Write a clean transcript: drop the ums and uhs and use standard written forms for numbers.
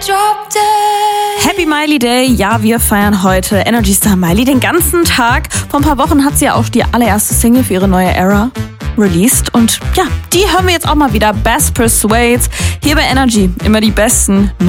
Happy Miley Day. Ja, wir feiern heute Energy Star Miley den ganzen Tag. Vor ein paar Wochen hat sie ja auch die allererste Single für ihre neue Era released. Und ja, die hören wir jetzt auch mal wieder. Best Persuades. Hier bei Energy immer die besten